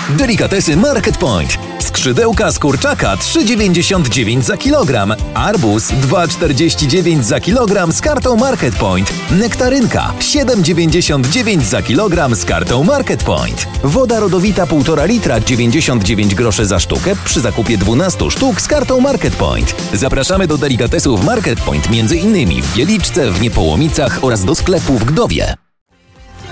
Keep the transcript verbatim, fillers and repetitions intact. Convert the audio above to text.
Delikatesy Market Point. Skrzydełka z kurczaka trzy dziewięćdziesiąt dziewięć za kilogram. Arbuz dwa czterdzieści dziewięć za kilogram z kartą Market Point. Nektarynka siedem dziewięćdziesiąt dziewięć za kilogram z kartą Market Point. Woda rodowita półtora litra dziewięćdziesiąt dziewięć groszy za sztukę przy zakupie dwunastu sztuk z kartą Market Point. Zapraszamy do delikatesów Market Point między innymi w Wieliczce, w Niepołomicach oraz do sklepu w Gdowie.